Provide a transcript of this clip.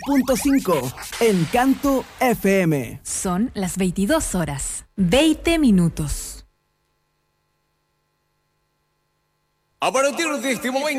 100.5 Encanto FM. Son las 22 horas, 20 minutos. A partir de este momento